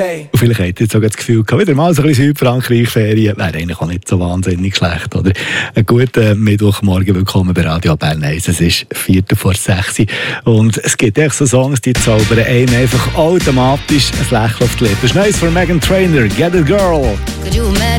Und vielleicht habt ihr jetzt sogar das Gefühl gehabt, wieder mal so ein bisschen Südfrankreich-Ferien wäre eigentlich auch nicht so wahnsinnig schlecht, oder? Einen guten Mittwochmorgen, willkommen bei Radio Bern 1. Es ist 5:45 und es gibt echt so Songs, die zaubern einem einfach automatisch ein Lächeln auf die Lippen. Das ist Neues von Meghan Trainor, Get It Girl. Could you imagine